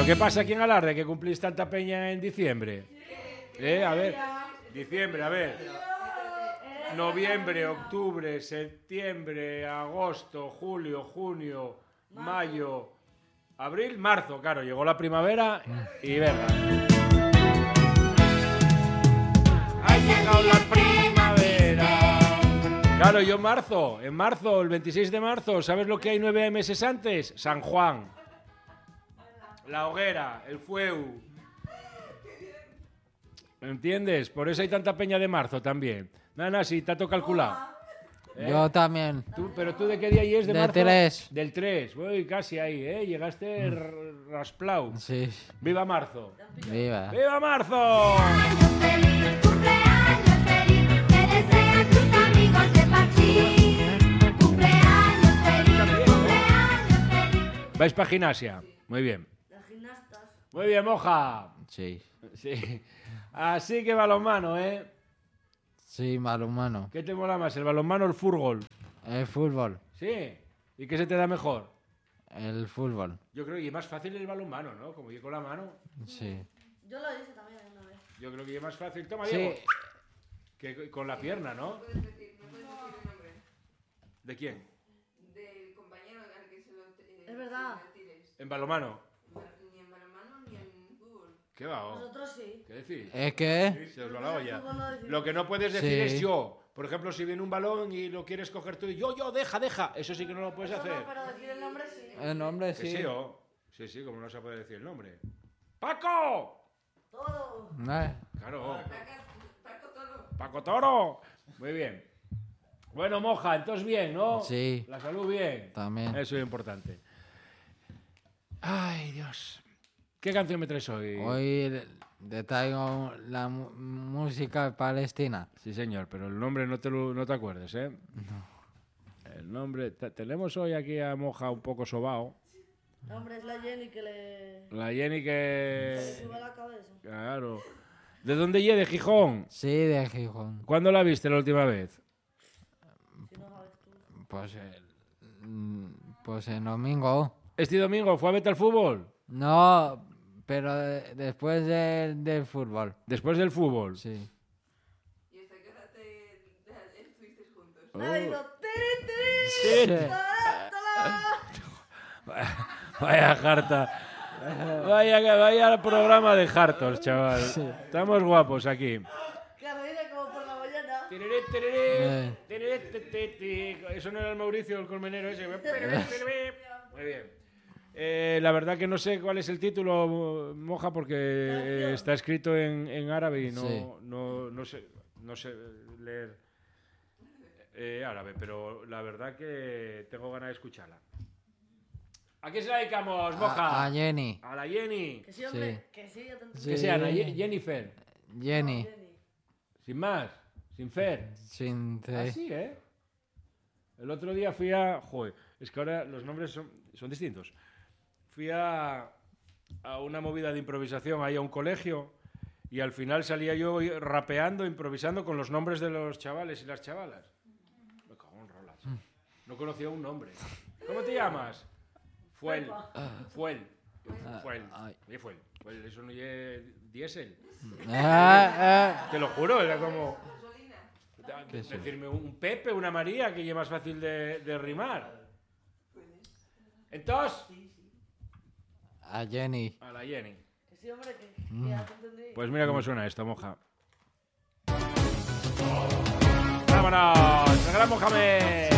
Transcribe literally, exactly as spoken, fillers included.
qué pasa aquí en Alarde que cumplís tanta peña en diciembre? Eh, a ver, diciembre, a ver. Noviembre, octubre, septiembre, agosto, julio, junio, mayo, abril, marzo. Claro, llegó la primavera y venga. Ha llegado la primavera. Claro, yo en marzo, en marzo, el veintiséis de marzo, ¿sabes lo que hay nueve meses antes? San Juan. La hoguera, el fueu. ¿Entiendes? Por eso hay tanta peña de marzo también. Nada, nada, sí, te ha tocado calcular. ¿Eh? Yo también. ¿Tú, ¿Pero tú de qué día es de Del marzo? tres. Del tres. Uy, casi ahí, ¿eh? Llegaste mm. rasplau. Sí. ¡Viva marzo! Viva. ¡Viva marzo! Cumpleaños feliz, cumpleaños feliz, te desean tus amigos de Parchís. Cumpleaños feliz, cumpleaños feliz. ¿Vais para gimnasia? Muy bien. Las gimnastas. Muy bien, Moja. Sí. Sí. Así que balonmano, ¿eh? Sí, balonmano. ¿Qué te mola más, el balonmano o el fútbol? El fútbol. Sí. ¿Y qué se te da mejor? El fútbol. Yo creo que es más fácil el balonmano, ¿no? Como yo con la mano. Sí. Yo lo hice también una vez. Yo creo que es más fácil. Toma, Sí. Diego. Que con la pierna, ¿no? No puedes decir, no puedes decir el nombre ¿De quién? del compañero al que se lo eh, Es verdad. se lo tires. En balonmano. Ni en balonmano ni en fútbol. ¿Qué va? oh? Nosotros sí. ¿Qué decís? ¿Es que? Se os va la olla. Fútbol no decimos. Lo que no puedes decir Sí. es yo. Por ejemplo, si viene un balón y lo quieres coger tú y yo, yo, deja, deja. Eso sí que no lo puedes Eso hacer. no, pero decir el nombre sí. El nombre Que sí. sí, oh. Sí, sí, como no se puede decir el nombre. ¡Paco! Todo. Eh, Claro. Paco, Paco todo. ¡Paco Toro! Muy bien. Bueno, Moja, entonces bien, ¿no? Sí. La salud bien. También. Eso es importante. Ay, Dios. ¿Qué canción me traes hoy? Hoy te traigo la mu- música palestina. Sí, señor, pero el nombre no te, lo, no te acuerdes, ¿eh? No. El nombre... te- Tenemos hoy aquí a Moja un poco sobao. Hombre, es la Jenny que le, La Jenny le que... sube la cabeza. Claro. ¿De dónde llegue, de Gijón? Sí, de Gijón. ¿Cuándo la viste la última vez? Si no sabes tú. Pues el, mm, pues el domingo. ¿Este domingo fue a verte al fútbol? No, pero de- después de- del fútbol. Después del fútbol. Sí. ¿Y hasta qué hora te, te estuvisteis juntos? Oh. Ha ido tiri, tiri, Sí. tala, tala. Vaya, vaya jarta. Vaya, vaya programa de hartos, chaval. Estamos guapos aquí. Que reír como por la mañana. Tiriri, tiriri, tiriri, ti, ti, ti. Eso no era el Mauricio, el colmenero ese. Muy bien. Eh, la verdad que no sé cuál es el título, Moja, porque eh, está escrito en, en árabe y no, Sí. no, no, sé, no sé leer eh, árabe, pero la verdad que tengo ganas de escucharla. ¿A qué se la dedicamos, Moja? A, a Jenny. A la Jenny. Que sí, hombre. Que sí, ya te entendí. Sí. Que sea Ana Ye- Jennifer. Jenny. Jenny. Sin más. Sin Fer. Sin C. Así, ¿eh? El otro día fui a... Joder, es que ahora los nombres son, son distintos. Fui a, a una movida de improvisación ahí a un colegio y al final salía yo rapeando, improvisando con los nombres de los chavales y las chavalas. Me cago en rolas. No conocía un nombre. ¿Cómo te llamas? Fuel. Fuel. Fuel. Ay. Oye, Fuel. Fuel, eso no es diésel. Ah, Te lo juro, era como... ¿Qué es eso? Decirme un Pepe, una María, que ya es más fácil de, de rimar. Entonces, ah, a Jenny. a la Jenny. Que sí, hombre, que, que ya te entendí. Pues mira cómo suena esto, Moja. ¡Vámonos! ¡El gran Mohamed!